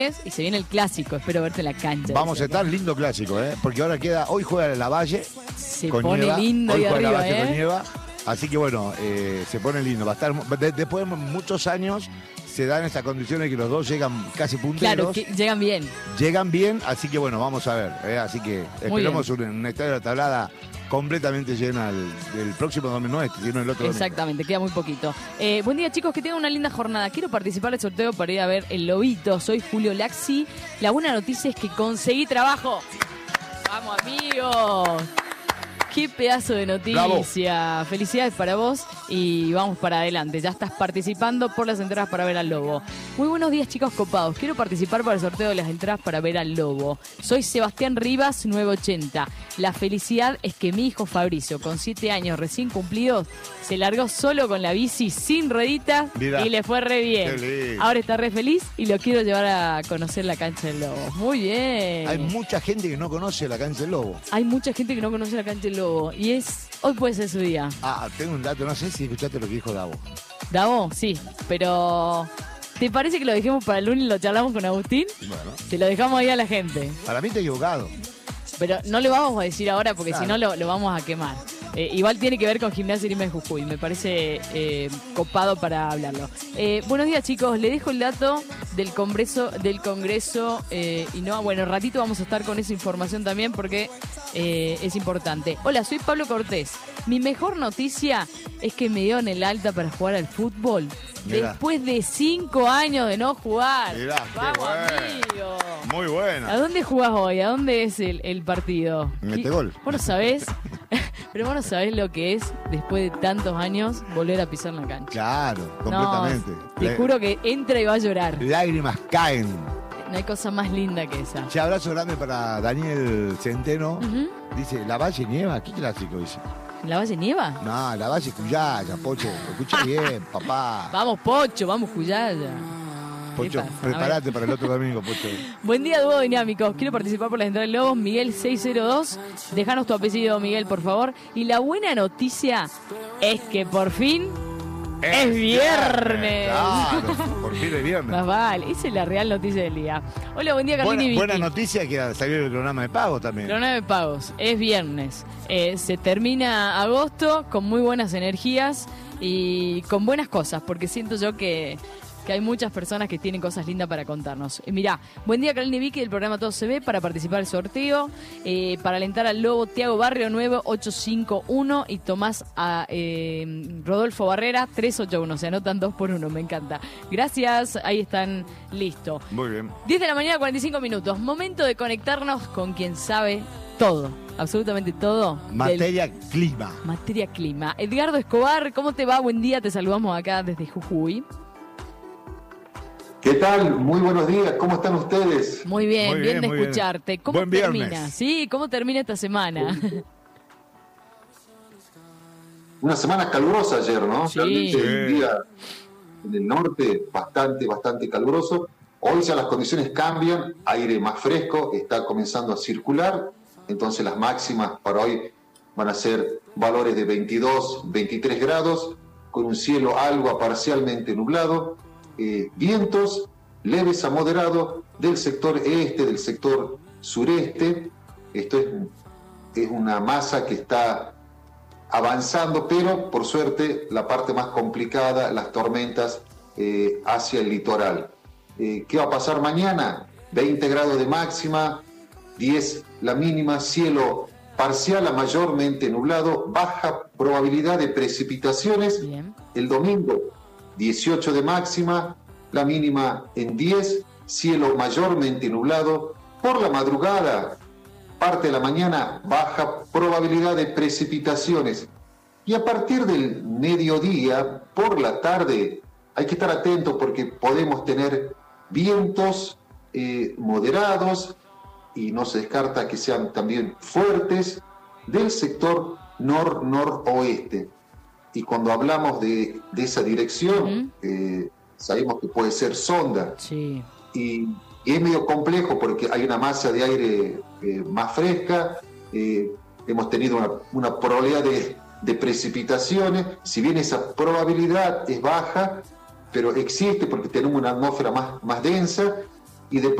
y se viene el clásico. Espero verte en la cancha. Vamos a estar lindo clásico, porque ahora hoy juega la Valle. Se con pone nieva. lindo Hoy ahí juega arriba, la Valle con nieva. Así que bueno, se pone lindo. Va a estar después de muchos años se dan estas condiciones que los dos llegan casi punteros. Claro, que llegan bien. Llegan bien, así que bueno, vamos a ver. Así que esperamos un estadio de la Tablada completamente llena el próximo domingo, no sino el otro domingo. Exactamente, queda muy poquito. Buen día, chicos, que tengan una linda jornada. Quiero participar del sorteo para ir a ver El Lobito. Soy Julio Laxi. La buena noticia es que conseguí trabajo. ¡Vamos, amigos! ¡Qué pedazo de noticia! Bravo. Felicidades para vos y vamos para adelante. Ya estás participando por las entradas para ver al Lobo. Muy buenos días, chicos copados. Quiero participar para el sorteo de las entradas para ver al Lobo. Soy Sebastián Rivas, 980. La felicidad es que mi hijo Fabricio, con 7 años recién cumplidos, se largó solo con la bici sin rueditas y le fue re bien. Ahora está re feliz y lo quiero llevar a conocer la cancha del Lobo. Muy bien. Hay mucha gente que no conoce la cancha del Lobo. Hay mucha gente que no conoce la cancha del Lobo. Y hoy puede ser su día. Tengo un dato, no sé si escuchaste lo que dijo Davo. Davo, sí, pero ¿te parece que lo dejemos para el lunes y lo charlamos con Agustín? Bueno. Se lo dejamos ahí a la gente. Para mí te he equivocado. Pero no le vamos a decir ahora porque si no lo vamos a quemar. Igual tiene que ver con Gimnasia Grima de Jujuy. Me parece copado para hablarlo. Buenos días, chicos. Le dejo el dato del Congreso. Y no, bueno, ratito vamos a estar con esa información también porque es importante. Hola, soy Pablo Cortés. Mi mejor noticia es que me dieron el alta para jugar al fútbol. Mirá. Después de 5 años de no jugar. Mirá, vamos, amigo. Muy buena. ¿A dónde jugás hoy? ¿A dónde es el partido? Metegol. Vos no sabés. Pero vos no sabés lo que es, después de tantos años, volver a pisar la cancha. Claro, completamente. No, te juro que entra y va a llorar. Lágrimas caen. No hay cosa más linda que esa. Che, abrazo grande para Daniel Centeno. Dice, ¿la Valle nieva? ¿Qué clásico dice? ¿La Valle nieva? No, la Valle Cuyaya, Pocho. Escucha bien, papá. Vamos, Pocho, vamos, Cuyaya. Pocho, prepárate para el otro domingo, Pocho. Buen día, dúo dinámicos. Quiero participar por las entradas del Lobos. Miguel 602. Déjanos tu apellido, Miguel, por favor. Y la buena noticia es que por fin es viernes. Claro, por fin es viernes. Más vale, esa es la real noticia del día. Hola, buen día, Carlini Vicky. Buena noticia que salió el programa de pagos también. Programa de pagos, es viernes. Se termina agosto con muy buenas energías y con buenas cosas, porque siento yo que hay muchas personas que tienen cosas lindas para contarnos. Mirá, buen día, Carlini Vicky del programa Todo se ve para participar del sorteo, para alentar al Lobo, Tiago Barrio 9851 y Tomás Rodolfo Barrera 381. Se anotan 2 por 1, me encanta. Gracias, ahí están, listo. Muy bien. 10 de la mañana, 45 minutos. Momento de conectarnos con quien sabe todo. Absolutamente todo. Materia clima. Materia clima. Edgardo Escobar, ¿cómo te va? Buen día, te saludamos acá desde Jujuy. ¿Qué tal? Muy buenos días, ¿cómo están ustedes? Muy bien, bien de escucharte. ¿Cómo Buen termina? Viernes. Sí, ¿cómo termina esta semana? Una semana calurosa ayer, ¿no? Sí. Realmente un día en el norte bastante caluroso. Hoy ya las condiciones cambian, aire más fresco, está comenzando a circular, entonces las máximas para hoy van a ser valores de 22, 23 grados, con un cielo algo a parcialmente nublado. Vientos leves a moderados del sector este, del sector sureste. Esto es una masa que está avanzando, pero por suerte la parte más complicada, las tormentas hacia el litoral. ¿Qué va a pasar mañana? 20 grados de máxima, 10 la mínima, cielo parcial a mayormente nublado, baja probabilidad de precipitaciones. Bien. El domingo 18 de máxima, la mínima en 10, cielo mayormente nublado. Por la madrugada, parte de la mañana, baja probabilidad de precipitaciones. Y a partir del mediodía, por la tarde, hay que estar atentos porque podemos tener vientos moderados y no se descarta que sean también fuertes del sector noroeste. Y cuando hablamos de esa dirección, sabemos que puede ser sonda. Sí. Y es medio complejo porque hay una masa de aire más fresca, hemos tenido una probabilidad de precipitaciones, si bien esa probabilidad es baja, pero existe porque tenemos una atmósfera más densa y después